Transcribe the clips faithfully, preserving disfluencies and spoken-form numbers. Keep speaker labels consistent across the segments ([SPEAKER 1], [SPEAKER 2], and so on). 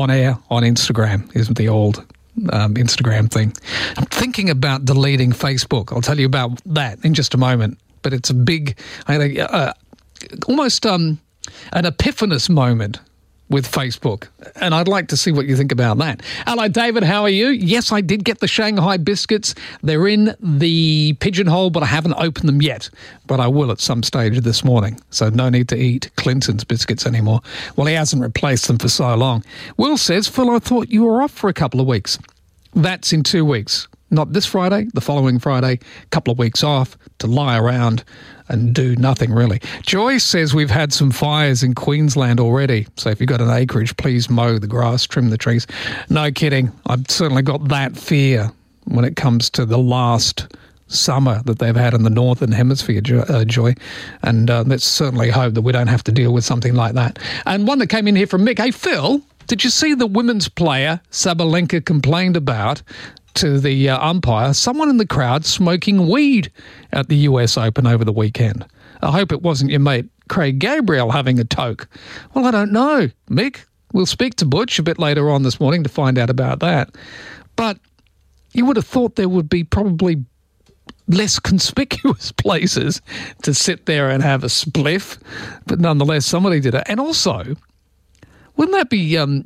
[SPEAKER 1] on air on Instagram, isn't the old um, Instagram thing. I'm thinking about deleting Facebook. I'll tell you about that in just a moment. But it's a big, I think, uh, almost um, an epiphanous moment with Facebook, and I'd like to see what you think about that. Hello, David, how are you? Yes, I did get the Shanghai biscuits. They're in the pigeonhole, but I haven't opened them yet, but I will at some stage this morning, so no need to eat Clinton's biscuits anymore. Well, he hasn't replaced them for so long. Will says, Phil, I thought you were off for a couple of weeks. That's in two weeks. Not this Friday, the following Friday, a couple of weeks off to lie around and do nothing really. Joyce says we've had some fires in Queensland already, so if you've got an acreage, please mow the grass, trim the trees. No kidding, I've certainly got that fear when it comes to the last summer that they've had in the Northern Hemisphere, uh, Joy, and uh, let's certainly hope that we don't have to deal with something like that. And one that came in here from Mick, hey Phil, did you see the women's player Sabalenka complained about to the uh, umpire, someone in the crowd smoking weed at the U S Open over the weekend? I hope it wasn't your mate Craig Gabriel having a toke. Well, I don't know, Mick. We'll speak to Butch a bit later on this morning to find out about that. But you would have thought there would be probably less conspicuous places to sit there and have a spliff, but nonetheless, somebody did it. And also, wouldn't that be... Um,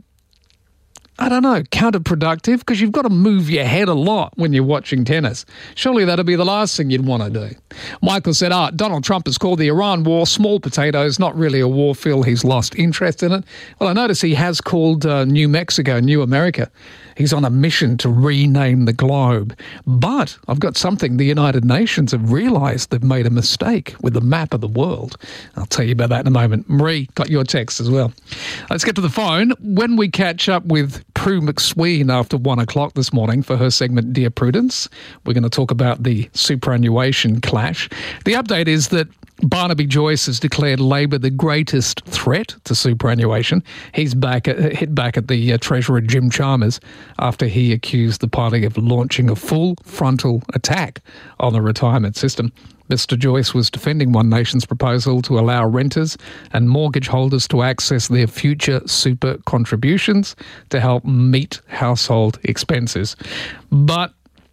[SPEAKER 1] I don't know, counterproductive, because you've got to move your head a lot when you're watching tennis. Surely that'd be the last thing you'd want to do. Michael said, ah, Donald Trump has called the Iran war small potatoes, not really a war, Phil. He's lost interest in it. Well, I notice he has called uh, New Mexico New America. He's on a mission to rename the globe. But I've got something. The United Nations have realised they've made a mistake with the map of the world. I'll tell you about that in a moment. Marie, got your text as well. Let's get to the phone. When we catch up with Prue McSween after one o'clock this morning for her segment Dear Prudence, we're going to talk about the superannuation clash. The update is that Barnaby Joyce has declared Labor the greatest threat to superannuation. He's back at, hit back at the uh, Treasurer Jim Chalmers after he accused the party of launching a full frontal attack on the retirement system. Mister Joyce was defending One Nation's proposal to allow renters and mortgage holders to access their future super contributions to help meet household expenses. But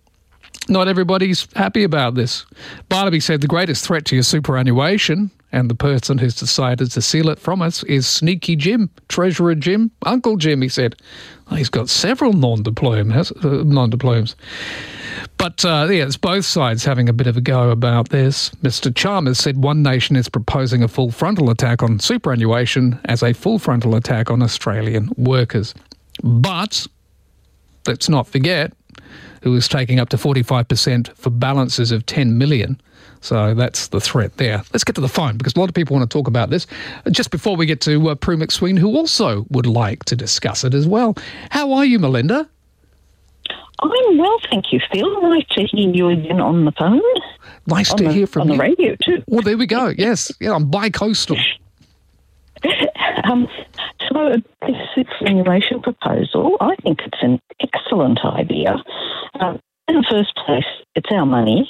[SPEAKER 1] not everybody's happy about this. Barnaby said the greatest threat to your superannuation and the person who's decided to steal it from us is Sneaky Jim, Treasurer Jim, Uncle Jim, he said. Well, he's got several non-deployment, uh, non-deployments. But, uh, yeah, it's both sides having a bit of a go about this. Mister Chalmers said One Nation is proposing a full frontal attack on superannuation as a full frontal attack on Australian workers. But let's not forget who is taking up to forty-five percent for balances of ten million. So that's the threat there. Let's get to the phone because a lot of people want to talk about this. Just before we get to uh, Prue McSween, who also would like to discuss it as well. How are you, Melinda?
[SPEAKER 2] I'm well, thank you, Phil. Nice to hear you again on the phone.
[SPEAKER 1] Nice
[SPEAKER 2] on
[SPEAKER 1] to
[SPEAKER 2] the,
[SPEAKER 1] hear from
[SPEAKER 2] on
[SPEAKER 1] you.
[SPEAKER 2] On the radio, too.
[SPEAKER 1] Well, there we go. Yes. Yeah, I'm bi-coastal.
[SPEAKER 2] um, so this superannuation proposal, I think it's an excellent idea. Um, in the first place, it's our money.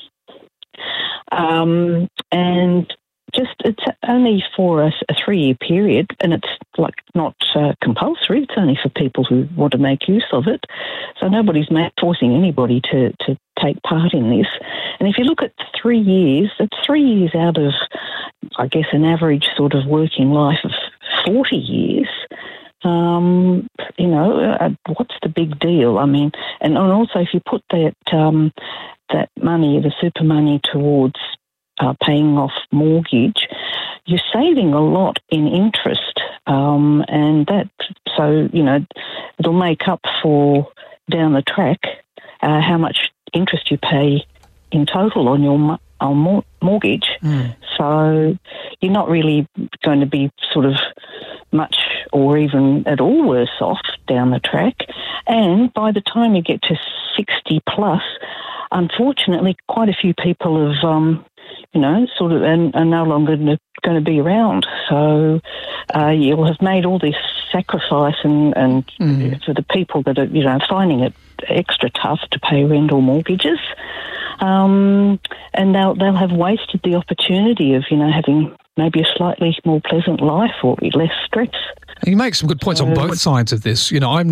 [SPEAKER 2] Um, and just it's only for a, a three-year period, and it's like not uh, compulsory. It's only for people who want to make use of it. So nobody's forcing anybody to, to take part in this. And if you look at three years, it's three years out of, I guess, an average sort of working life of forty years. Um, you know, uh, what's the big deal? I mean, and, and also if you put that um, that money, the super money, towards uh, paying off mortgage, you're saving a lot in interest, um, and that so you know it'll make up for down the track uh, how much interest you pay in total on your on mor- mortgage. Mm. So you're not really going to be sort of much or even at all worse off down the track. And by the time you get to sixty plus, unfortunately, quite a few people have, um, you know, sort of and are no longer going to be around. So uh, you'll have made all this sacrifice and, and mm. for the people that are, you know, finding it extra tough to pay rent or mortgages. Um, and they'll they'll have wasted the opportunity of, you know, having maybe a slightly more pleasant life or less stress.
[SPEAKER 1] You make some good points on both sides of this. You know, I'm